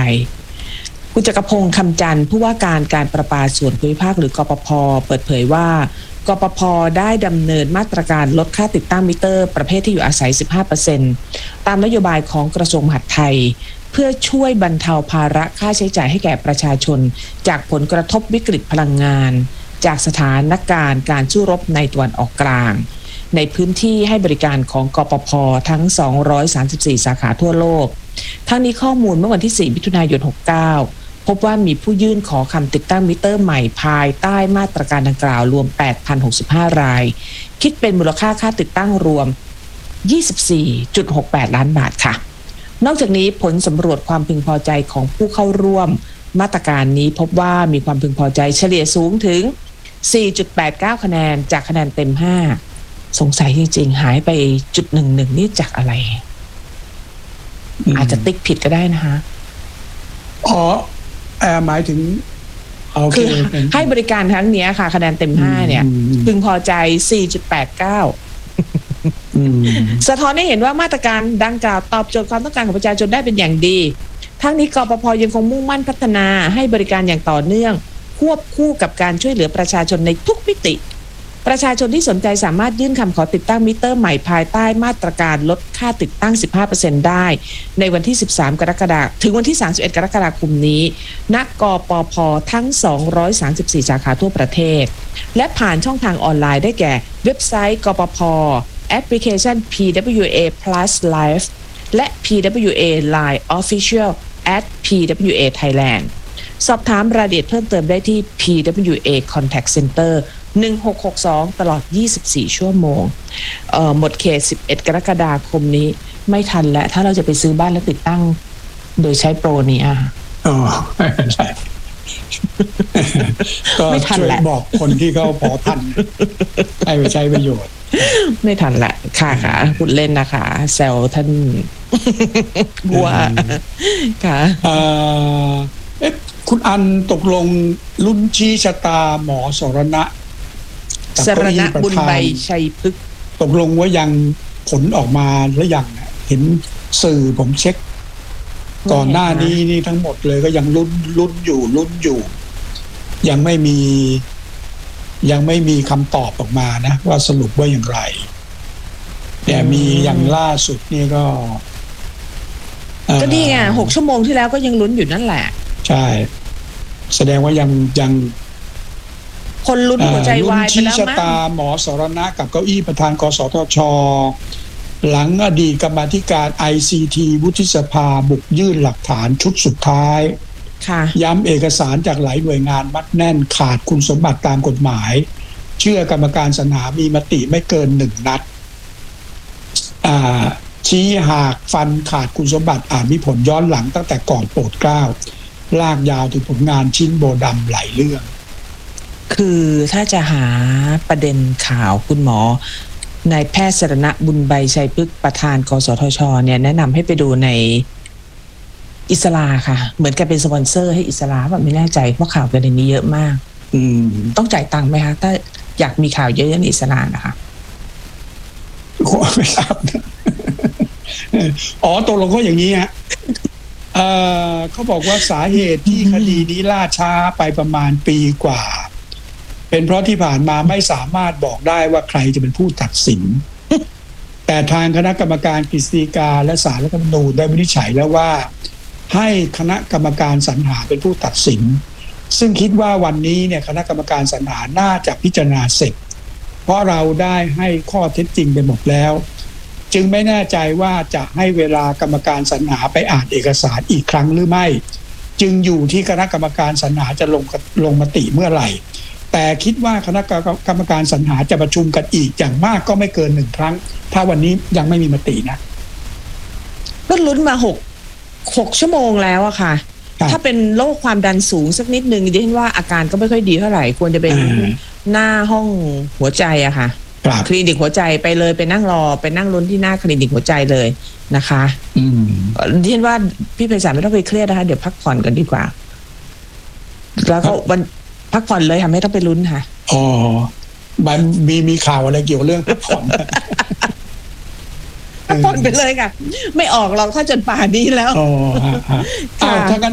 คุณจักรพงษ์คำจันทร์ผู้ว่าการประปาส่วนภูมิภาคหรือกปป.เปิดเผยว่ากปป.ได้ดำเนินมาตรการลดค่าติดตั้งมิเตอร์ประเภทที่อยู่อาศัย 15% ตามนโยบายของกระทรวงมหาดไทยเพื่อช่วยบรรเทาภาระค่าใช้จ่ายให้แก่ประชาชนจากผลกระทบวิกฤตพลังงานจากสถานการณ์การสู้รบในตะวันออกกลางในพื้นที่ให้บริการของกปป.ทั้ง 234 สาขาทั่วโลกทั้งนี้ข้อมูลเมื่อวันที่ 4 มิถุนายน 69 พบว่ามีผู้ยื่นขอคำติดตั้งมิเตอร์ใหม่ภายใต้มาตรการดังกล่าวรวม 8,065 รายคิดเป็นมูลค่าค่าติดตั้งรวม 24.68 ล้านบาทค่ะนอกจากนี้ผลสำรวจความพึงพอใจของผู้เข้าร่วมมาตรการนี้พบว่ามีความพึงพอใจเฉลี่ยสูงถึง 4.89 คะแนนจากคะแนนเต็ม 5 สงสัยจริงๆหายไป.11นี่จากอะไรอาจจะติ๊กผิดก็ได้นะคะหมายถึงคือให้บริการครั้งนี้ค่ะคะแนนเต็ม 5 เนี่ยพึงพอใจ 4.89 สะท้อนให้เห็นว่ามาตรการดังกล่าวตอบโจทย์ความต้องการของประชาชนได้เป็นอย่างดีทั้งนี้กปป.ยังคงมุ่งมั่นพัฒนาให้บริการอย่างต่อเนื่องควบคู่กับการช่วยเหลือประชาชนในทุกมิติประชาชนที่สนใจสามารถยื่นคำขอติดตั้งมิเตอร์ใหม่ภายใต้มาตรการลดค่าติดตั้ง 15% ได้ในวันที่ 13 กรกฎาคมถึงวันที่ 31 กรกฎาคมนี้ณ กปป.ทั้ง 234 สาขาทั่วประเทศและผ่านช่องทางออนไลน์ได้แก่เว็บไซต์กปป.แอปพลิเคชัน PWA Plus Live และ PWA Line Official @PWA Thailand สอบถามรายละเอียดเพิ่มเติมได้ที่ PWA Contact Center 1662 ตลอด 24 ชั่วโมงหมดเขต 11 กรกฎาคมนี้ไม่ทันแล้วถ้าเราจะไปซื้อบ้านแล้วติดตั้งโดยใช้โปรนี้ใช่ก็ช่วยบอกคนที่เขาพอทันให้ไปใช้ประโยชน์ไม่ทันละค่ะพูดเล่นนะคะแซวท่านบัวค่ะคุณอันตกลงลุ้นชี้ชะตาหมอสรณะบุญใบชัยพฤกษ์ตกลงว่ายังผลออกมาแล้วยังเห็นสื่อผมเช็คก่อนหน้านี้นี่ทั้งหมดเลยก็ยังลุ้นอยู่ยังไม่มีคำตอบออกมานะว่าสรุปว่าอย่างไรแต่มีอย่างล่าสุดนี่ก็นี่ไง6 ชั่วโมงที่แล้วก็ยังลุ้นอยู่นั่นแหละใช่แสดงว่ายังคนลุ้นหัวใจวายไปแล้วมั้งชี้ชะตาหมอสรณะกับเก้าอี้ประธานกสทช.หลังอดีตกรรมาธิการ ICT วุฒิสภาบุกยื่นหลักฐานชุดสุดท้ายย้ำเอกสารจากหลายหน่วยงานมัดแน่นขาดคุณสมบัติตามกฎหมายเชื่อกรรมการสรรหามีมติไม่เกิน1 นัดชี้หากฟันขาดคุณสมบัติอาจมีผลย้อนหลังตั้งแต่ก่อนโปรดเกล้าลากยาวถึงผลงานชิ้นโบดำหลายเรื่องคือถ้าจะหาประเด็นข่าวคุณหมอนายแพทย์สรณะบุญใบชัยพฤกษ์ประธานกสทช.เนี่ยแนะนำให้ไปดูในอิสลาค่ะเหมือนกับเป็นสปอนเซอร์ให้อิสลาแบบไม่แน่ใจเพราะข่าวประเด็นนี้เยอะมากต้องจ่ายตังค์ไหมคะถ้าอยากมีข่าวเยอะๆในอิสลานะคะไม่ทราบตกลงก็อย่างนี้ฮะเขาบอกว่าสาเหตุที่คดีนี้ล่าช้าไปประมาณปีกว่าเป็นเพราะที่ผ่านมาไม่สามารถบอกได้ว่าใครจะเป็นผู้ตัดสินแต่ทางคณะกรรมการกฤษฎีกาและศาลรัฐธรรมนูญได้วินิจฉัยแล้วว่าให้คณะกรรมการสรรหาเป็นผู้ตัดสินซึ่งคิดว่าวันนี้เนี่ยคณะกรรมการสรรหาน่าจะพิจารณาเสร็จเพราะเราได้ให้ข้อเท็จจริงไปหมดแล้วจึงไม่แน่ใจว่าจะให้เวลากรรมการสรรหาไปอ่านเอกสารอีกครั้งหรือไม่จึงอยู่ที่คณะกรรมการสรรหาจะลงมติเมื่อไหร่แต่คิดว่าคณะกรรมการสรรหาจะประชุมกันอีกอย่างมากก็ไม่เกิน1 ครั้งถ้าวันนี้ยังไม่มีมตินะก็ลุ้นมา6 ชั่วโมงแล้วอะค่ะถ้าเป็นโรคความดันสูงสักนิดนึงดิฉันว่าอาการก็ไม่ค่อยดีเท่าไหร่ควรจะเป็นหน้าห้องหัวใจอะค่ะคลินิกหัวใจไปเลยไปนั่งรอไปนั่งลุ้นที่หน้าคลินิกหัวใจเลยนะคะดิฉันว่าพี่ไพศาลไม่ต้องไปเครียดนะคะเดี๋ยวพักผ่อนกันดีกว่าแล้วก็วันพักผ่อนเลยค่ะไม่ต้องไปลุ้นค่ะมันมีข่าวอะไรเกี่ยวเรื่องพักผ่อนพักผ่อนไปเลยค่ะไม่ออกเราถ้าจนป่านนี้แล้วถ้างั้น